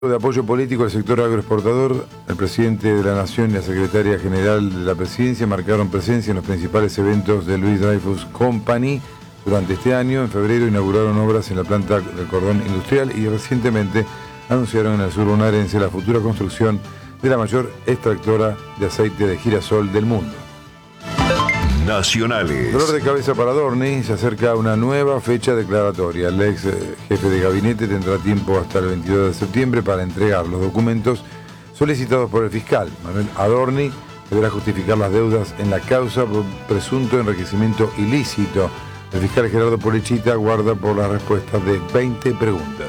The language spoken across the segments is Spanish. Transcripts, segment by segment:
De apoyo político al sector agroexportador, el presidente de la Nación y la secretaria general de la Presidencia marcaron presencia en los principales eventos de Louis Dreyfus Company durante este año. En febrero inauguraron obras en la planta del cordón industrial y recientemente anunciaron en el sur bonaerense la futura construcción de la mayor extractora de aceite de girasol del mundo. Nacionales. Dolor de cabeza para Adorni, se acerca una nueva fecha declaratoria. El ex jefe de gabinete tendrá tiempo hasta el 22 de septiembre para entregar los documentos solicitados por el fiscal. Manuel Adorni deberá justificar las deudas en la causa por presunto enriquecimiento ilícito. El fiscal Gerardo Polechita aguarda por las respuestas de 20 preguntas.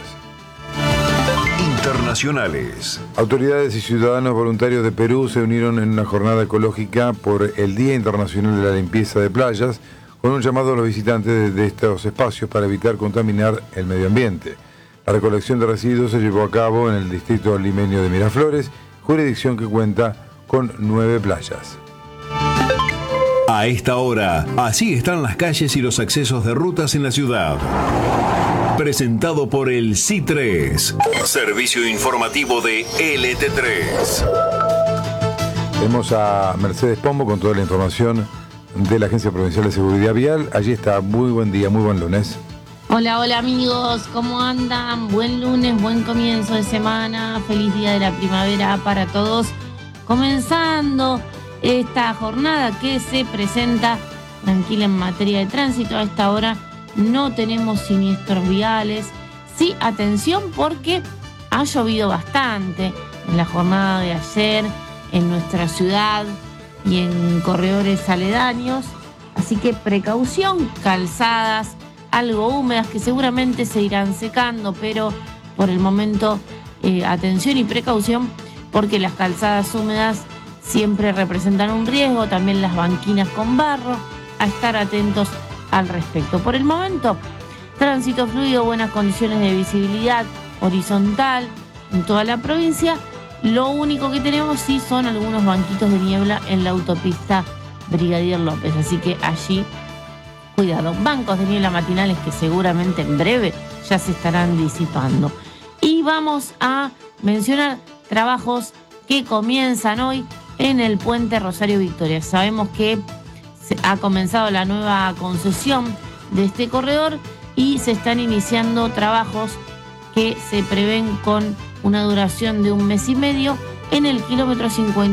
Internacionales. Autoridades y ciudadanos voluntarios de Perú se unieron en una jornada ecológica por el Día Internacional de la Limpieza de Playas, con un llamado a los visitantes de estos espacios para evitar contaminar el medio ambiente. La recolección de residuos se llevó a cabo en el distrito limeño de Miraflores, jurisdicción que cuenta con 9 playas. A esta hora, así están las calles y los accesos de rutas en la ciudad. Presentado por el C3, servicio informativo de LT3. Tenemos a Mercedes Pombo con toda la información de la Agencia Provincial de Seguridad Vial. Allí está, muy buen día, muy buen lunes. Hola amigos, ¿cómo andan? Buen lunes, buen comienzo de semana, feliz día de la primavera para todos. Comenzando esta jornada que se presenta tranquila en materia de tránsito. A esta hora no tenemos siniestros viales. Sí, atención porque ha llovido bastante en la jornada de ayer en nuestra ciudad y en corredores aledaños. Así que precaución, calzadas algo húmedas que seguramente se irán secando, pero por el momento atención y precaución porque las calzadas húmedas siempre representan un riesgo, también las banquinas con barro, a estar atentos al respecto. Por el momento, tránsito fluido, buenas condiciones de visibilidad horizontal en toda la provincia. Lo único que tenemos sí son algunos banquitos de niebla en la autopista Brigadier López, así que allí cuidado. Bancos de niebla matinales que seguramente en breve ya se estarán disipando. Y vamos a mencionar trabajos que comienzan hoy en el puente Rosario Victoria. Sabemos que ha comenzado la nueva concesión de este corredor y se están iniciando trabajos que se prevén con una duración de 1 mes y medio en el kilómetro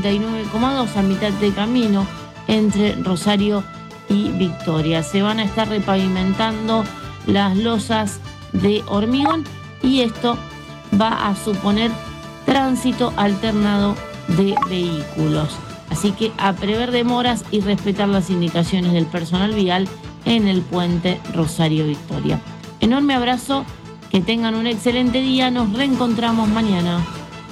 59,2 a mitad de camino entre Rosario y Victoria. Se van a estar repavimentando las losas de hormigón y esto va a suponer tránsito alternado de vehículos. Así que a prever demoras y respetar las indicaciones del personal vial en el puente Rosario Victoria. Enorme abrazo, que tengan un excelente día, nos reencontramos mañana.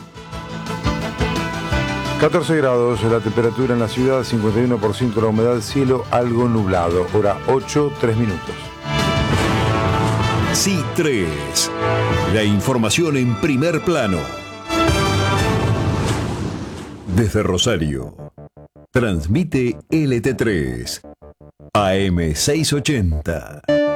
14 grados la temperatura en la ciudad, 51% la humedad, cielo algo nublado, hora 8, 3 minutos. C3, la información en primer plano. Desde Rosario, transmite LT3, AM 680.